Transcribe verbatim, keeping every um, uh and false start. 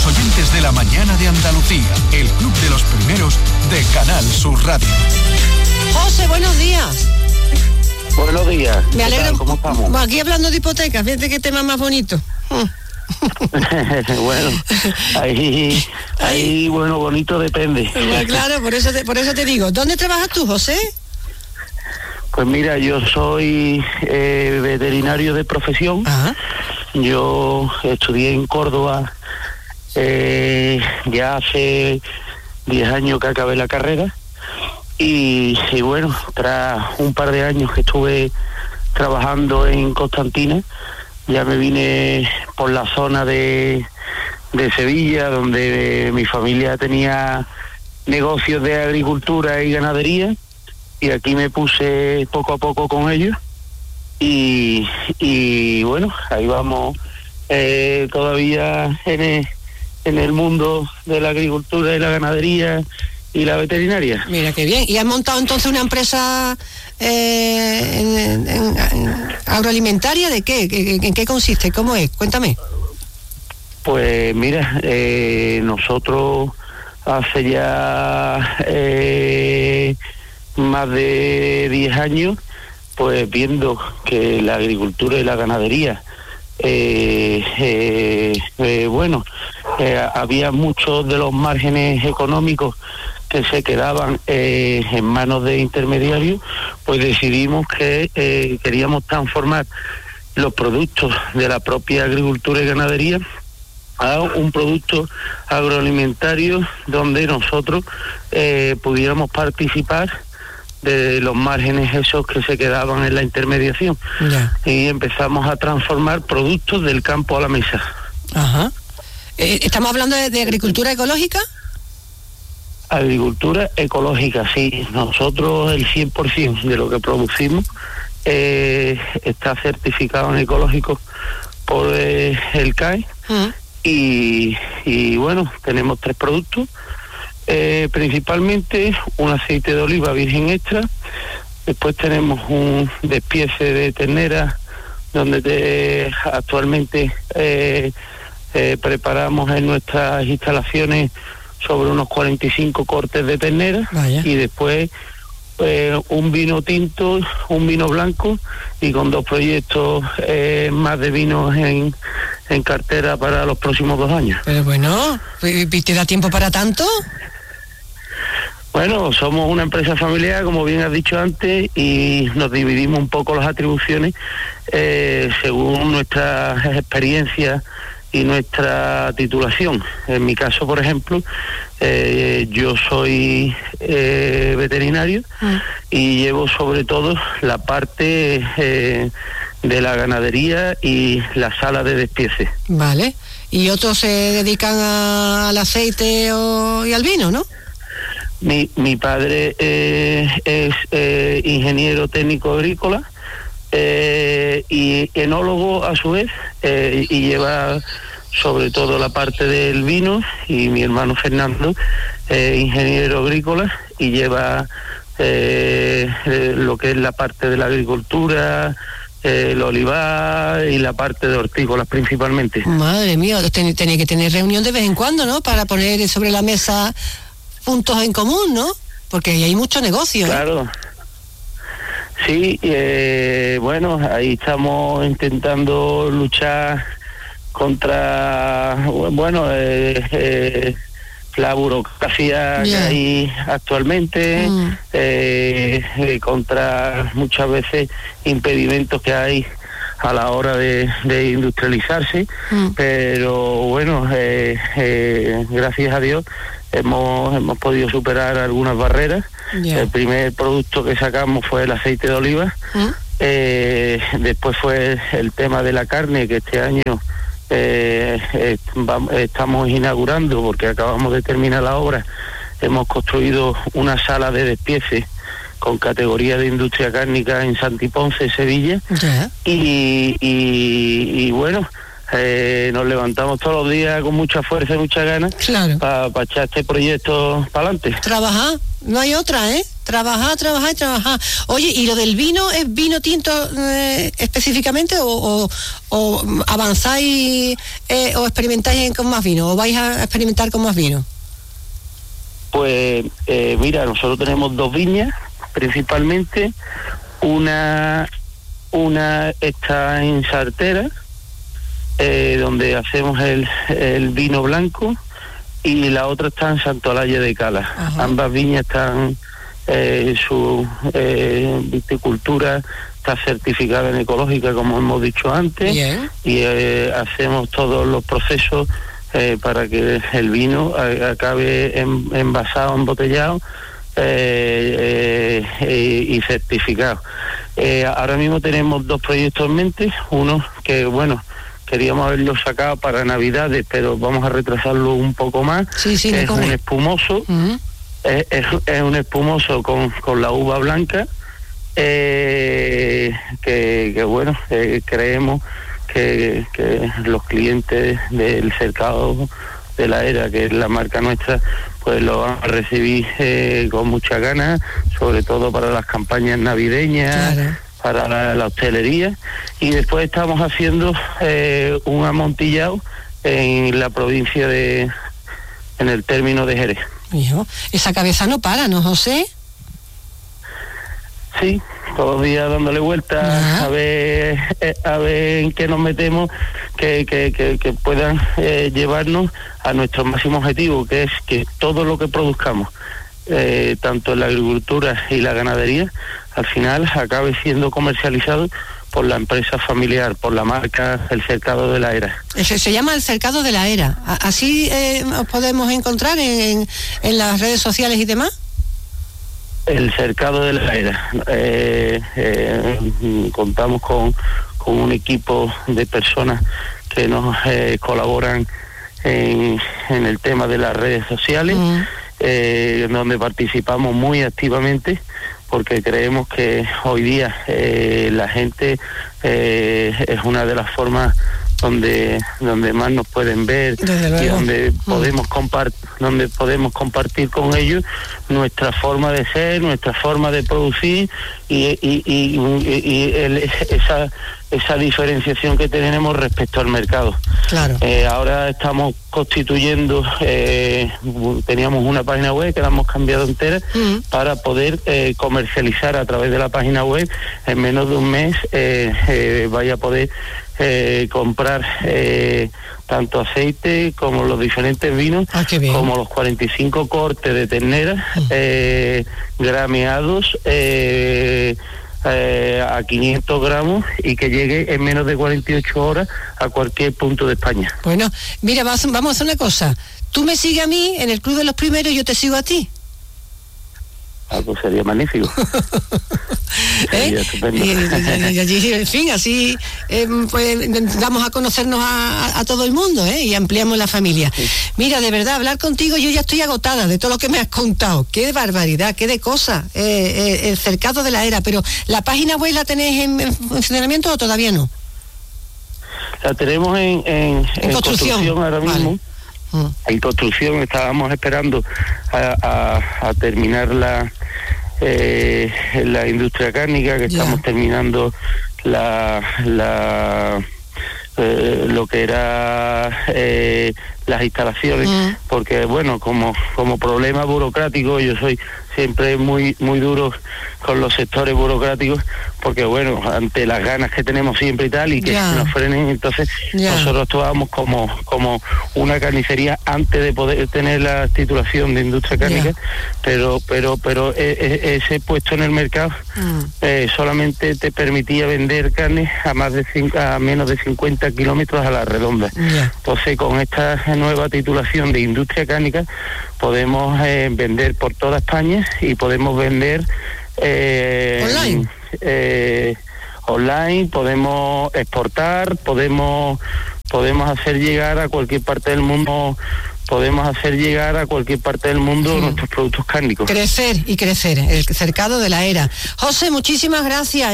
los oyentes de la mañana de Andalucía, el club de los primeros de Canal Sur Radio. José, buenos días. Buenos días. Me alegro. ¿Cómo estamos? Aquí hablando de hipotecas, fíjate qué tema más bonito. Bueno, ahí, ahí, bueno, bonito depende. Bueno, claro, por eso te, por eso te digo. ¿Dónde trabajas tú, José? Pues mira, yo soy eh, veterinario de profesión. Ajá. Yo estudié en Córdoba eh, ya hace diez años que acabé la carrera. Y, y bueno, tras un par de años que estuve trabajando en Constantina, ya me vine por la zona de, de Sevilla, donde mi familia tenía negocios de agricultura y ganadería, y aquí me puse poco a poco con ellos, y, y bueno, ahí vamos eh, todavía en el, en el mundo de la agricultura y la ganadería y la veterinaria. Mira qué bien. ¿Y has montado entonces una empresa eh, en, en, en agroalimentaria? ¿De qué? ¿En, en qué consiste? ¿Cómo es? Cuéntame. Pues mira, eh, nosotros hace ya eh, más de diez años, pues viendo que la agricultura y la ganadería, eh, eh, eh, bueno, eh, había muchos de los márgenes económicos que se quedaban eh, en manos de intermediarios, pues decidimos que eh, queríamos transformar los productos de la propia agricultura y ganadería a un producto agroalimentario donde nosotros eh, pudiéramos participar de los márgenes esos que se quedaban en la intermediación. Ya. Y empezamos a transformar productos del campo a la mesa. Ajá. Eh, ¿Estamos hablando de, de agricultura ecológica? Agricultura ecológica, sí. Nosotros el cien por ciento de lo que producimos eh, está certificado en ecológico por eh, el C A E. Uh-huh. y, y bueno, tenemos tres productos, eh, principalmente un aceite de oliva virgen extra, después tenemos un despiece de ternera donde te, actualmente eh, eh, preparamos en nuestras instalaciones sobre unos cuarenta y cinco cortes de ternera. Vaya. Y después eh, un vino tinto, un vino blanco, y con dos proyectos eh, más de vinos en, en cartera para los próximos dos años. Pero bueno, ¿te da tiempo para tanto? Bueno, somos una empresa familiar, como bien has dicho antes, y nos dividimos un poco las atribuciones eh, según nuestras experiencias y nuestra titulación. En mi caso, por ejemplo, eh, yo soy eh, veterinario mm. y llevo sobre todo la parte eh, de la ganadería y la sala de despiece. Vale. ¿Y otros se dedican a, al aceite o, y al vino, no? Mi, mi padre eh, es eh, ingeniero técnico agrícola eh, y enólogo a su vez, eh, y lleva sobre todo la parte del vino, y mi hermano Fernando, eh, ingeniero agrícola, y lleva eh, eh, lo que es la parte de la agricultura, eh, el olivar y la parte de hortícolas principalmente. Madre mía, ten, tenéis que tener reunión de vez en cuando, ¿no? Para poner sobre la mesa puntos en común, ¿no? Porque ahí hay mucho negocio. Claro. ¿Eh? Sí, eh, bueno, ahí estamos intentando luchar contra, bueno, eh, eh, la burocracia yeah. que hay actualmente, mm. eh, eh, contra muchas veces impedimentos que hay a la hora de, de industrializarse, mm. pero bueno, eh, eh, gracias a Dios hemos hemos podido superar algunas barreras. Yeah. El primer producto que sacamos fue el aceite de oliva, mm. eh, después fue el tema de la carne, que este año Eh, eh, vamos, estamos inaugurando, porque acabamos de terminar la obra. Hemos construido una sala de despiece con categoría de industria cárnica en Santiponce, Sevilla. Yeah. y, y, y bueno, eh, nos levantamos todos los días con mucha fuerza y muchas ganas, claro, para pa echar este proyecto para adelante. Trabajar, No hay otra, ¿eh? Trabajar, trabajar y trabajar. Oye, ¿y lo del vino es vino tinto eh, específicamente o, o, o avanzáis eh, o experimentáis con más vino o vais a experimentar con más vino? Pues eh, mira, nosotros tenemos dos viñas principalmente. Una, una está en Sartera, eh, donde hacemos el, el vino blanco, y la otra está en Santolaya de Cala. Ajá. Ambas viñas están, eh, su eh, viticultura está certificada en ecológica, como hemos dicho antes. Bien. Y eh, hacemos todos los procesos eh, para que el vino a, acabe en, envasado, embotellado eh, eh, y certificado. Eh, ahora mismo tenemos dos proyectos en mente, uno que, bueno, queríamos haberlo sacado para Navidades, pero vamos a retrasarlo un poco más. Sí, sí, es un espumoso, uh-huh. es, es, es un espumoso con, con la uva blanca, eh, que, que bueno, eh, creemos que, que los clientes del Cercado de la Era, que es la marca nuestra, pues lo van a recibir eh, con muchas ganas, sobre todo para las campañas navideñas. Claro. Para la, la hostelería. Y después estamos haciendo eh, un amontillado en la provincia de, en el término de Jerez. Hijo, esa cabeza no para, ¿no, José? Sí, todos los días dándole vueltas a ver eh, a ver en qué nos metemos, que, que, que, que puedan eh, llevarnos a nuestro máximo objetivo, que es que todo lo que produzcamos, eh, tanto en la agricultura y la ganadería, al final acabe siendo comercializado por la empresa familiar, por la marca El Cercado de la Era. Se, se llama El Cercado de la Era. ¿Así eh, os podemos encontrar en, en las redes sociales y demás? El Cercado de la Era. Eh, eh, contamos con, con un equipo de personas que nos eh, colaboran en, en el tema de las redes sociales, mm. eh, donde participamos muy activamente, porque creemos que hoy día eh, la gente eh, es una de las formas donde donde más nos pueden ver y donde mm. podemos compartir donde podemos compartir con ellos nuestra forma de ser, nuestra forma de producir y, y, y, y, y el, esa esa diferenciación que tenemos respecto al mercado. Claro. Eh, ahora estamos constituyendo, eh, teníamos una página web que la hemos cambiado entera mm. para poder eh, comercializar a través de la página web. En menos de un mes eh, eh, vaya a poder eh, comprar eh, tanto aceite como los diferentes vinos, ah, como los cuarenta y cinco cortes de ternera mm. eh, grameados, eh, Eh, a quinientos gramos, y que llegue en menos de cuarenta y ocho horas a cualquier punto de España. Bueno, mira, vamos, vamos a hacer una cosa. Tú me sigues a mí en el Club de los Primeros y yo te sigo a ti. Ah, pues sería magnífico. ¿Eh? Y, y, y, en fin, así eh, pues damos a conocernos a, a todo el mundo, ¿eh? Y ampliamos la familia. Sí. Mira, de verdad, hablar contigo, yo ya estoy agotada de todo lo que me has contado. Qué barbaridad, qué de cosas. Eh, eh, el Cercado de la Era. Pero ¿la página web la tenéis en, en funcionamiento o todavía no? La tenemos en, en, en, en construcción. construcción ahora mismo. Vale. En construcción. Estábamos esperando a, a, a terminar la eh, la industria cárnica, que yeah. estamos terminando la la eh, lo que era eh, las instalaciones, mm. porque bueno, como como problema burocrático, yo soy siempre muy muy duro con los sectores burocráticos, porque bueno, ante las ganas que tenemos siempre y tal, y que yeah. nos frenen, entonces yeah. nosotros actuamos como como una carnicería antes de poder tener la titulación de industria cárnica, yeah. pero pero pero e, e, ese puesto en el mercado mm. eh, solamente te permitía vender carne a más de cinco, a menos de cincuenta kilómetros a la redonda. Yeah. Entonces, con esta nueva titulación de industria cárnica podemos eh, vender por toda España y podemos vender eh, online. Eh, online, podemos exportar, podemos podemos hacer llegar a cualquier parte del mundo, podemos hacer llegar a cualquier parte del mundo sí. nuestros productos cárnicos. Crecer y crecer, el Cercado de la Era. José, muchísimas gracias.